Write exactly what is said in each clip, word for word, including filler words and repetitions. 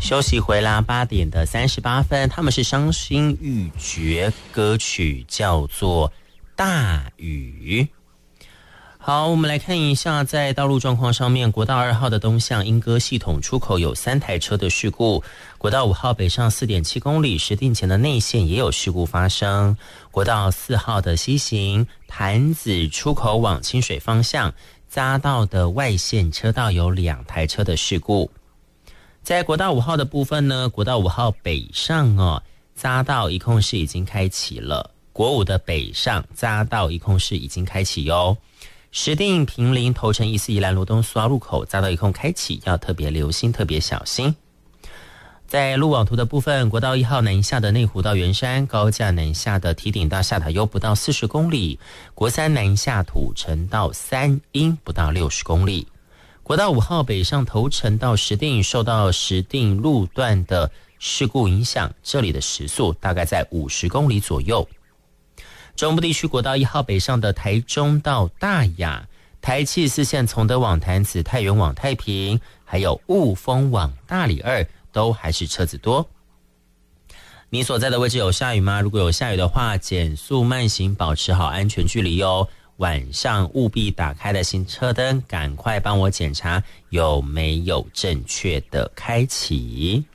休息回啦，八点的三十八分，他们是伤心欲绝，歌曲叫做《大雨》。好，我们来看一下在道路状况上面，国道二号的东向莺歌系统出口有三台车的事故，国道五号北上 四点七公里石碇前的内线也有事故发生，国道四号的西行潭子出口往清水方向匝道的外线车道有两台车的事故。在国道五号的部分呢，国道五号北上哦，匝道一控室已经开启了，国五的北上匝道一控室已经开启哟。石碇坪林头城一四宜兰罗东苏澳路口匝道一控开启，要特别留心，特别小心。在路网图的部分，国道一号南下的内湖到圆山，高架南下的堤顶到下塔悠不到四十公里，国三南下土城到三英不到六十公里。国道五号北上头城到石碇，受到石碇路段的事故影响，这里的时速大概在五十公里左右。中部地区国道一号北上的台中到大雅，台七四线从德往潭子，太原往太平，还有雾峰往大里二，都还是车子多。你所在的位置有下雨吗？如果有下雨的话，减速慢行，保持好安全距离哦。晚上务必打开的行车灯，赶快帮我检查有没有正确的开启。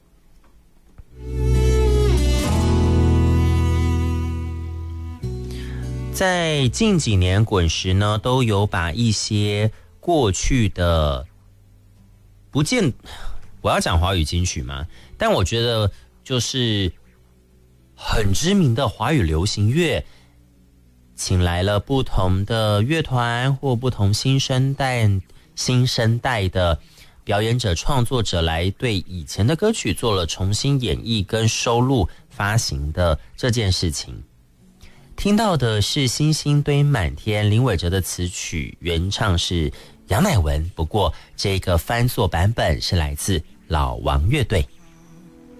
在近几年滚石呢，都有把一些过去的不见，我要讲华语金曲嘛，但我觉得就是很知名的华语流行乐，请来了不同的乐团或不同新生代新生代的表演者创作者来对以前的歌曲做了重新演绎跟收录发行的这件事情。听到的是星星堆满天，林伟哲的词曲，原唱是杨乃文，不过这个翻作版本是来自老王乐队。